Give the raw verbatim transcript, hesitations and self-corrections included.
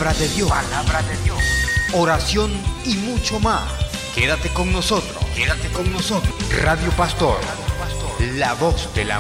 palabra de Dios, palabra de Dios, oración y mucho más. Quédate con nosotros, quédate con nosotros. Radio Pastor, la voz del amor.